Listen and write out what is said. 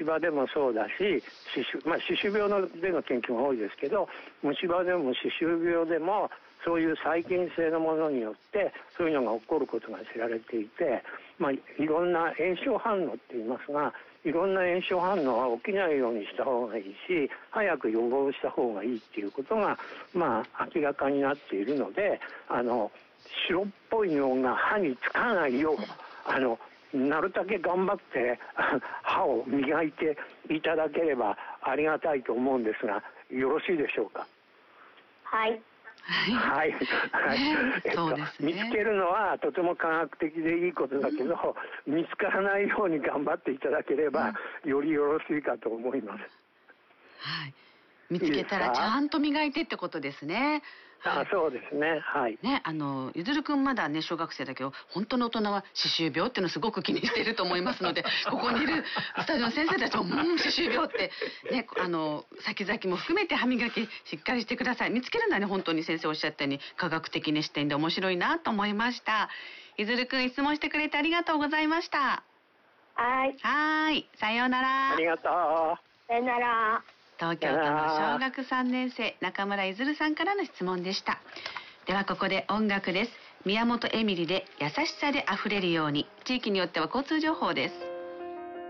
歯でもそうだし、歯周病での研究も多いですけど、虫歯でも歯周病でもそういう細菌性のものによってそういうのが起こることが知られていて、いろんな炎症反応って言いますが、いろんな炎症反応は起きないようにした方がいいし、早く予防した方がいいっていうことが明らかになっているので、白っぽいのが歯につかないようなるだけ頑張って歯を磨いていただければありがたいと思うんですが、よろしいでしょうか。 はいはい、 そうですね。 見つけるのはとても科学的でいいことだけど、見つからないように頑張っていただければ、よりよろしいかと思います。 はい、見つけたらちゃんと磨いてってことですね。 そうですね。はい。 ね、ゆずるくんまだね小学生だけど、本当の大人は歯周病っていうのをすごく気にしていると思いますので、ここにいるスタジオの先生たちも歯周病ってね、先々も含めて歯磨きしっかりしてください。見つけるのはね、本当に先生おっしゃったように科学的な視点で面白いなと思いました。ゆずるくん、質問してくれてありがとうございました。 はい、 さようなら。 ありがとう。 さようなら。東京都の小学3年生中村ゆずるさんからの質問でした。ではここで音楽です。宮本エミリで優しさであふれるように。地域によっては交通情報です。